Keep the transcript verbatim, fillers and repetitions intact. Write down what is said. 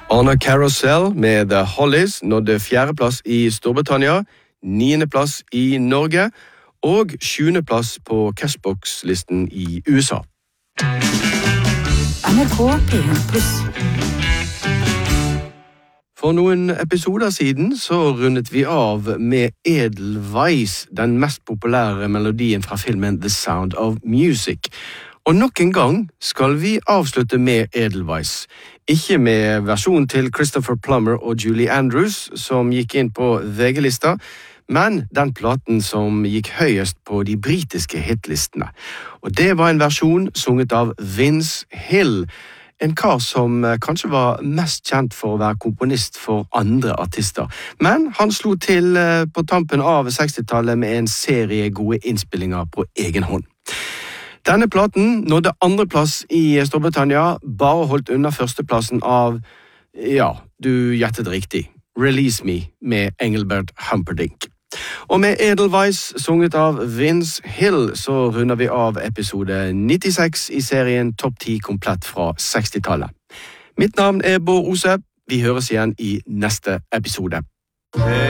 On a Carousel med The Hollies nådde fjerdeplass i Storbritannia, niendeplass i Norge og sjuendeplass på Cashbox-listen i U S A. N R K P en pluss. For noen episoder siden så rundet vi av med Edelweiss, den mest populære melodien fra filmen The Sound of Music. Og nok en gang skal vi avslutte med Edelweiss. Ikke med versjonen til Christopher Plummer og Julie Andrews, som gikk inn på V G-lista, men den platen som gikk høyest på de britiske hitlistene. Og det var en versjon sunget av Vince Hill, en kar som kanskje var mest kjent for å være komponist for andre artister. Men han slo til på tampen av sekstitallet med en serie gode innspillinger på egen hånd. Denne platen nådde andreplass i Storbritannia, bare holdt under førsteplassen av, ja, du gjettet riktig, Release Me med Engelbert Humperdinck. Og med Edelweiss sunget av Vince Hill så runder vi av episode nittiseks i serien Topp ti komplett fra sekstitallet. Mitt navn er Bård Ose, vi høres igjen i neste episode.